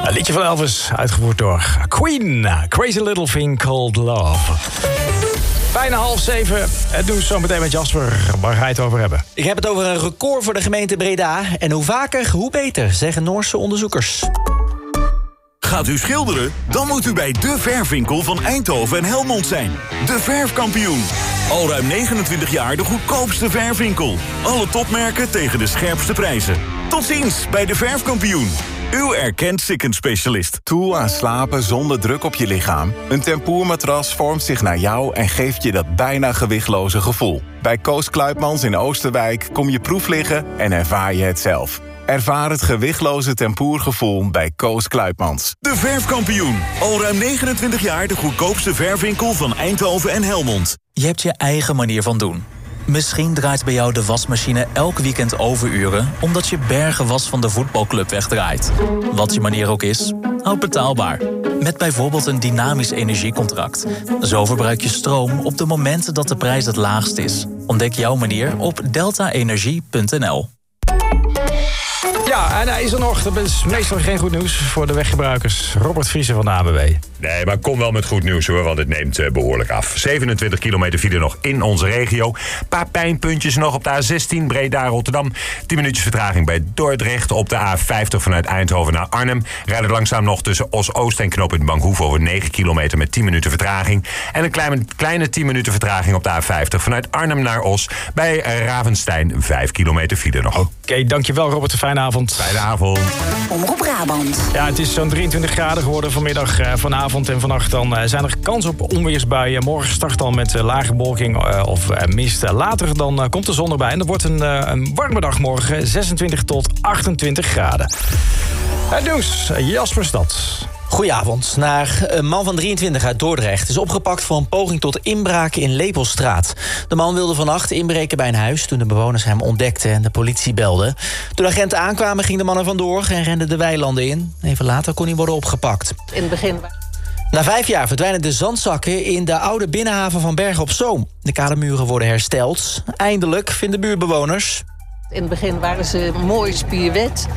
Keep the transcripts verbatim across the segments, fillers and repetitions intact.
Een liedje van Elvis, uitgevoerd door Queen. Crazy Little Thing Called Love. Bijna half zeven. Het nieuws zo meteen met Jasper. Waar ga je het over hebben? Ik heb het over een record voor de gemeente Breda. En hoe vaker, hoe beter, zeggen Noorse onderzoekers. Gaat u schilderen? Dan moet u bij De Verfwinkel van Eindhoven en Helmond zijn. De Verfkampioen. Al ruim negenentwintig jaar de goedkoopste verfwinkel. Alle topmerken tegen de scherpste prijzen. Tot ziens bij De Verfkampioen. Uw erkend zikkenspecialist. Toe aan slapen zonder druk op je lichaam? Een tempoermatras vormt zich naar jou en geeft je dat bijna gewichtloze gevoel. Bij Koos Kluipmans in Oosterwijk kom je proef liggen en ervaar je het zelf. Ervaar het gewichtloze tempoergevoel bij Koos Kluipmans. De Verfkampioen. Al ruim negenentwintig jaar de goedkoopste verfwinkel van Eindhoven en Helmond. Je hebt je eigen manier van doen. Misschien draait bij jou de wasmachine elk weekend overuren, omdat je bergen was van de voetbalclub wegdraait. Wat je manier ook is, houd betaalbaar. Met bijvoorbeeld een dynamisch energiecontract. Zo verbruik je stroom op de momenten dat de prijs het laagst is. Ontdek jouw manier op delta energie punt n l. Ja, en hij is er nog. Dat is meestal geen goed nieuws voor de weggebruikers. Robert Vriezen van de A B W. Nee, maar kom wel met goed nieuws hoor, want het neemt uh, behoorlijk af. zevenentwintig kilometer file nog in onze regio. Een paar pijnpuntjes nog op de A zestien Breda-Rotterdam. tien minuutjes vertraging bij Dordrecht. Op de A vijftig vanuit Eindhoven naar Arnhem. Rijden langzaam nog tussen Os-Oost en knooppunt Bankhoef over negen kilometer met tien minuten vertraging. En een kleine, kleine tien minuten vertraging op de A vijftig vanuit Arnhem naar Os. Bij Ravenstein vijf kilometer file nog. Oké, okay, dankjewel Robert. Een fijne avond. Fijne avond. Omroep Brabant. Ja, het is zo'n drieëntwintig graden geworden vanmiddag, uh, vanavond en vannacht. Dan uh, zijn er kans op onweersbuien. Morgen start dan met uh, lage bewolking uh, of uh, mist. Uh, later dan uh, komt de zon erbij. En dat wordt een, uh, een warme dag morgen. zesentwintig tot achtentwintig graden. Het nieuws, Jasper Stad. Goedenavond. Naar een man van drieëntwintig uit Dordrecht is opgepakt voor een poging tot inbraak in Lepelstraat. De man wilde vannacht inbreken bij een huis toen de bewoners hem ontdekten en de politie belde. Toen de agenten aankwamen ging de man er vandoor en rende de weilanden in. Even later kon hij worden opgepakt. In het begin... Na vijf jaar verdwijnen de zandzakken in de oude binnenhaven van Bergen op Zoom. De kademuren worden hersteld. Eindelijk, vinden buurtbewoners. In het begin waren ze mooi spierwit.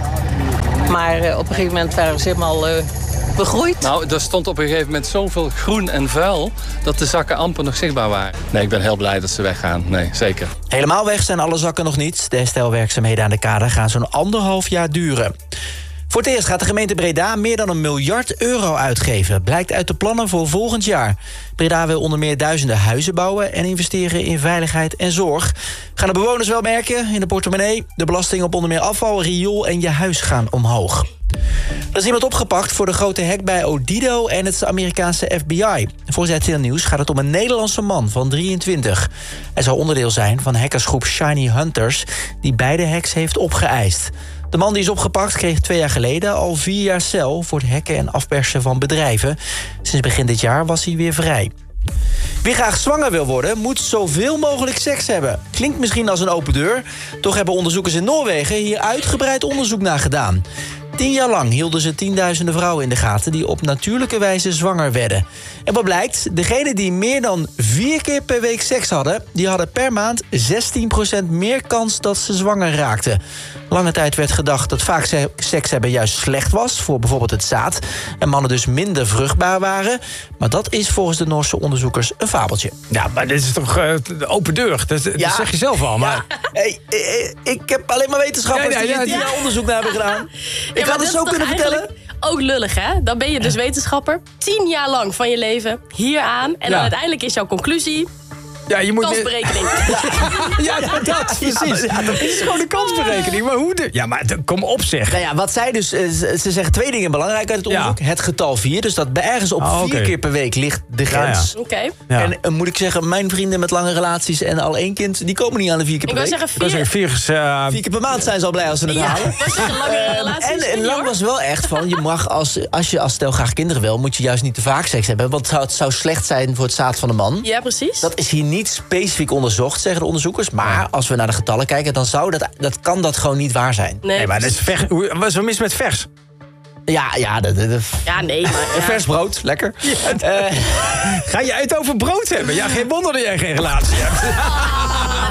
Maar uh, op een gegeven moment waren ze helemaal... Uh... begroeid? Nou, er stond op een gegeven moment zoveel groen en vuil... dat de zakken amper nog zichtbaar waren. Nee, ik ben heel blij dat ze weggaan. Nee, zeker. Helemaal weg zijn alle zakken nog niet. De herstelwerkzaamheden aan de kade gaan zo'n anderhalf jaar duren. Voor het eerst gaat de gemeente Breda meer dan een miljard euro uitgeven. Blijkt uit de plannen voor volgend jaar. Breda wil onder meer duizenden huizen bouwen... en investeren in veiligheid en zorg. Gaan de bewoners wel merken in de portemonnee? De belasting op onder meer afval, riool en je huis gaan omhoog. Er is iemand opgepakt voor de grote hack bij Odido en het Amerikaanse F B I. Volgens R T L Nieuws gaat het om een Nederlandse man van drieëntwintig. Hij zou onderdeel zijn van hackersgroep Shiny Hunters... die beide hacks heeft opgeëist. De man die is opgepakt kreeg twee jaar geleden al vier jaar cel... voor het hacken en afpersen van bedrijven. Sinds begin dit jaar was hij weer vrij. Wie graag zwanger wil worden, moet zoveel mogelijk seks hebben. Klinkt misschien als een open deur. Toch hebben onderzoekers in Noorwegen hier uitgebreid onderzoek naar gedaan. Tien jaar lang hielden ze tienduizenden vrouwen in de gaten... die op natuurlijke wijze zwanger werden. En wat blijkt? Degenen die meer dan vier keer per week seks hadden... die hadden per maand zestien procent meer kans dat ze zwanger raakten. Lange tijd werd gedacht dat vaak seks hebben juist slecht was... voor bijvoorbeeld het zaad. En mannen dus minder vruchtbaar waren. Maar dat is volgens de Noorse onderzoekers een fabeltje. Ja, maar dit is toch uh, de open deur? Dat, dat ja. zeg je zelf al. Maar... Ja. Hey, hey, ik heb alleen maar wetenschappers ja, ja, ja, die hier ja. onderzoek naar hebben gedaan. Ik Ja, had het zo kunnen vertellen. Ook lullig, hè? Dan ben je dus wetenschapper. Tien jaar lang van je leven hier aan. En ja. dan uiteindelijk is jouw conclusie... Ja, je moet kansberekening. Ja, ja dat, dat precies. Ja, dat is gewoon een kansberekening. Maar hoe de... Ja, maar de, kom op zeg. Nou ja, wat zij dus... Ze zeggen twee dingen belangrijk uit het onderzoek. Ja. Het getal vier, dus dat bij ergens op oh, vier okay. keer per week ligt de grens. Ja, ja. Oké. Okay. Ja. En uh, moet ik zeggen, mijn vrienden met lange relaties en al één kind... die komen niet aan de vier keer per ik week. Zeggen, vier... Ik wil zeggen vier... Uh... Vier keer per maand zijn ze al blij als ze het ja, halen. Was je een lange relaties, en en lang was wel echt van... je mag als, als je als stel graag kinderen wil... moet je juist niet te vaak seks hebben. Want het zou, het zou slecht zijn voor het zaad van de man. Ja, precies. Dat is hier niet specifiek onderzocht, zeggen de onderzoekers. Maar als we naar de getallen kijken, dan zou dat, dat kan dat gewoon niet waar zijn. Nee, nee maar dat is vers. Wat is er mis met vers? Ja, ja, de, de, de ja nee, maar... Ja. Vers brood, lekker. Ja, uh, ga je het over brood hebben? Ja, geen wonder dat jij geen relatie hebt.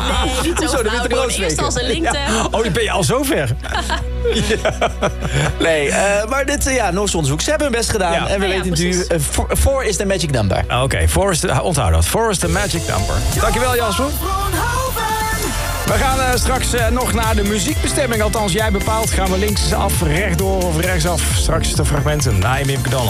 Nee, niet zo Zo, de flauw. Witte Gewoon Roosweken. eerst als een linkte. Ja. Oh, die ben je al zo ver. Ja. Nee, uh, maar dit, uh, ja, Noors onderzoek. Ze hebben hun best gedaan. Ja. En we Ja, ja, weten nu, precies. uh, four is the magic number. Oké, okay, four is de, onthoud dat. Four is the magic number. Dankjewel, Jasper. We gaan uh, straks uh, nog naar de muziekbestemming. Althans, jij bepaalt. Gaan we linksaf, rechtdoor of rechtsaf? Straks de fragmenten na Amy McDonald.